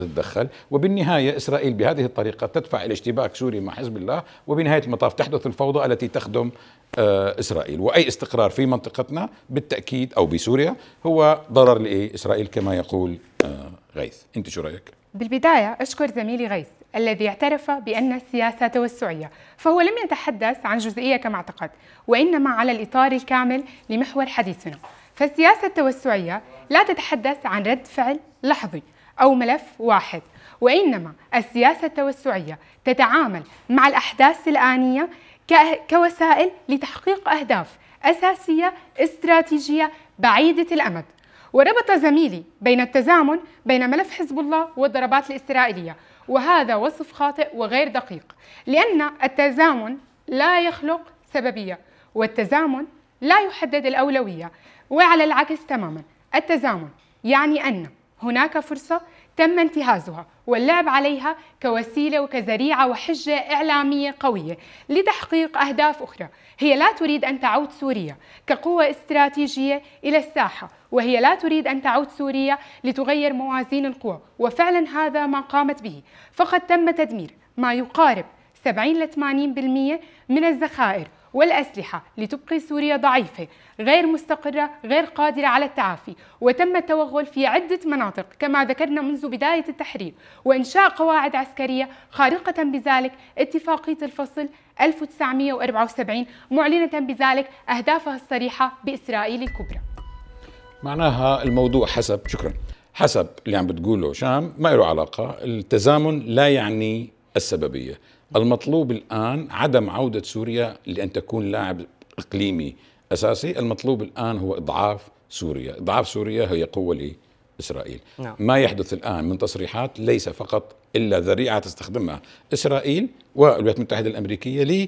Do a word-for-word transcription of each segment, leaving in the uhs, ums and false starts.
تتدخل، وبالنهاية إسرائيل بهذه الطريقة تدفع إلى اشتباك سوري مع حزب الله، وبنهاية المطاف تحدث الفوضى التي تخدم إسرائيل. وأي استقرار في منطقتنا بالتأكيد أو بسوريا هو ضرر لإسرائيل كما يقول غيث. أنت شو رأيك؟ بالبداية أشكر زميلي غيث الذي اعترف بأن السياسة توسعية، فهو لم يتحدث عن جزئية كما اعتقد، وإنما على الإطار الكامل لمحور حديثنا. فالسياسة التوسعية لا تتحدث عن رد فعل لحظي أو ملف واحد، وإنما السياسة التوسعية تتعامل مع الأحداث الآنية كوسائل لتحقيق أهداف أساسية استراتيجية بعيدة الأمد. وربط زميلي بين التزامن بين ملف حزب الله والضربات الإسرائيلية، وهذا وصف خاطئ وغير دقيق، لأن التزامن لا يخلق سببية، والتزامن لا يحدد الأولوية، وعلى العكس تماما. التزامن يعني أن هناك فرصة تم انتهازها واللعب عليها كوسيلة وكذريعة وحجة إعلامية قوية لتحقيق أهداف أخرى. هي لا تريد أن تعود سوريا كقوة استراتيجية إلى الساحة، وهي لا تريد أن تعود سوريا لتغير موازين القوى، وفعلا هذا ما قامت به. فقد تم تدمير ما يقارب سبعين إلى ثمانين بالمئة من الذخائر والأسلحة لتبقي سوريا ضعيفة غير مستقرة غير قادرة على التعافي، وتم التوغل في عدة مناطق كما ذكرنا منذ بداية التحرير، وإنشاء قواعد عسكرية خارقة بذلك اتفاقية الفصل ألف وتسعمئة وأربعة وسبعين معلنة بذلك أهدافها الصريحة بإسرائيل الكبرى. معناها الموضوع حسب شكرا حسب اللي عم بتقوله شام ما له علاقة. التزامن لا يعني السببية. المطلوب الآن عدم عودة سوريا لأن تكون لاعب إقليمي أساسي. المطلوب الآن هو إضعاف سوريا. إضعاف سوريا هي قوة لإسرائيل. نعم. ما يحدث الآن من تصريحات ليس فقط إلا ذريعة تستخدمها إسرائيل والولايات المتحدة الأمريكية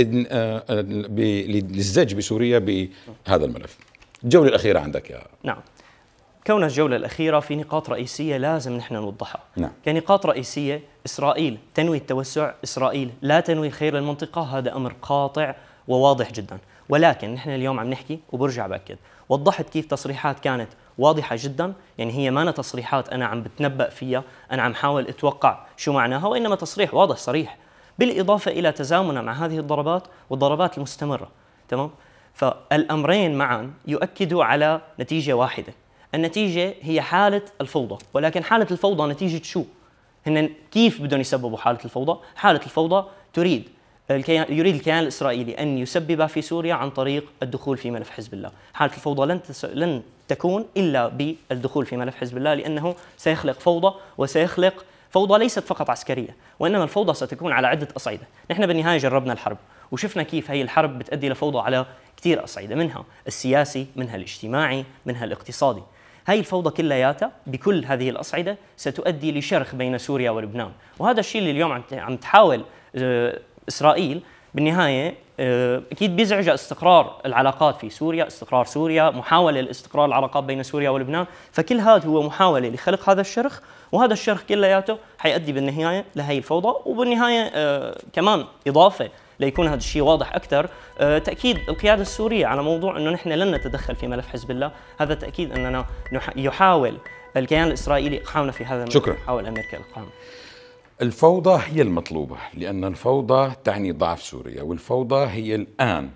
للزج بسوريا بهذا الملف. الجولة الأخيرة عندك يا نعم. كون الجولة الأخيرة في نقاط رئيسية لازم نحن نوضحها. نعم. كنقاط رئيسية، إسرائيل تنوي التوسع، إسرائيل لا تنوي خير للمنطقة، هذا أمر قاطع وواضح جدا. ولكن نحن اليوم عم نحكي وبرجع بأكد، وضحت كيف تصريحات كانت واضحة جدا، يعني هي ما تصريحات أنا عم بتنبأ فيها، أنا عم حاول أتوقع شو معناها، وإنما تصريح واضح صريح، بالإضافة إلى تزامنها مع هذه الضربات والضربات المستمرة. تمام؟ فالأمرين معا يؤكدوا على نتيجة واحدة. النتيجة هي حالة الفوضى، ولكن حالة الفوضى نتيجة شو؟ هن كيف بدهم يسببوا حالة الفوضى؟ حالة الفوضى تريد الكيان يريد الكيان الإسرائيلي أن يسببها في سوريا عن طريق الدخول في ملف حزب الله. حالة الفوضى لن تس... لن تكون إلا بالدخول في ملف حزب الله، لأنه سيخلق فوضى، وسيخلق فوضى ليست فقط عسكرية، وإنما الفوضى ستكون على عدة أصعدة. نحن بالنهاية جربنا الحرب وشفنا كيف هي الحرب بتؤدي لفوضى على كثير أصعدة، منها السياسي، منها الاجتماعي، منها الاقتصادي. هاي الفوضى كلياتها بكل هذه الأصعدة ستؤدي لشرخ بين سوريا ولبنان، وهذا الشيء اللي اليوم عم تحاول إسرائيل بالنهاية أكيد بيزعج استقرار العلاقات في سوريا، استقرار سوريا، محاولة لاستقرار العلاقات بين سوريا ولبنان. فكل هذا هو محاولة لخلق هذا الشرخ، وهذا الشرخ كلياته حيؤدي بالنهاية لهي الفوضى. وبالنهاية آه كمان إضافة ليكون هذا الشيء واضح أكثر، آه تأكيد القيادة السورية على موضوع أنه نحن لن نتدخل في ملف حزب الله، هذا تأكيد أننا يحاول الكيان الإسرائيلي إقحامنا في هذا الملف. شكرا. يحاول أمريكا إقحامنا. الفوضى هي المطلوبة، لأن الفوضى تعني ضعف سوريا، والفوضى هي الآن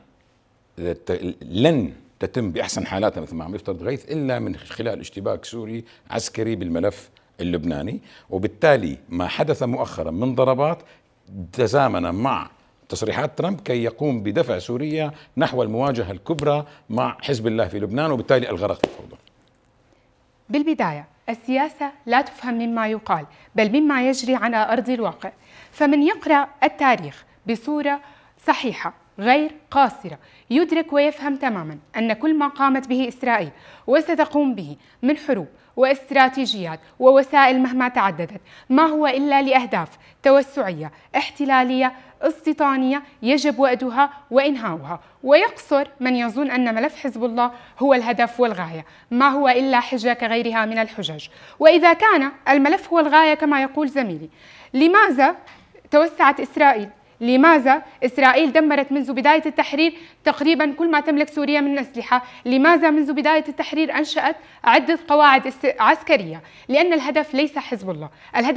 لن تتم بأحسن حالاتها مثل ما عم يفترض غيث إلا من خلال اشتباك سوري عسكري بالملف اللبناني. وبالتالي ما حدث مؤخرا من ضربات تزامن مع تصريحات ترامب كي يقوم بدفع سوريا نحو المواجهة الكبرى مع حزب الله في لبنان، وبالتالي الغرق في الفوضى. بالبداية السياسة لا تفهم مما يقال بل مما يجري على أرض الواقع. فمن يقرأ التاريخ بصورة صحيحة غير قاصرة يدرك ويفهم تماما أن كل ما قامت به إسرائيل وستقوم به من حروب واستراتيجيات ووسائل مهما تعددت ما هو إلا لأهداف توسعية احتلالية استيطانية يجب وأدها وإنهاؤها. ويقصر من يظن أن ملف حزب الله هو الهدف والغاية، ما هو إلا حجة كغيرها من الحجج. وإذا كان الملف هو الغاية كما يقول زميلي، لماذا توسعت إسرائيل؟ لماذا إسرائيل دمرت منذ بداية التحرير تقريبا كل ما تملك سوريا من أسلحة؟ لماذا منذ بداية التحرير أنشأت عدة قواعد عسكرية؟ لأن الهدف ليس حزب الله، الهدف